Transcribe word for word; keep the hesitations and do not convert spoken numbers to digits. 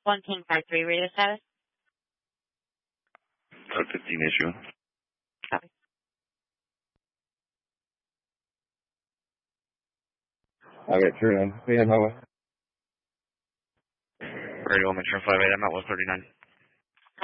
One King five three radio status. Code fifteen issue. Copy. Okay, turn on. Pam, how? Radio Metro five eight, I'm at one thirty-nine.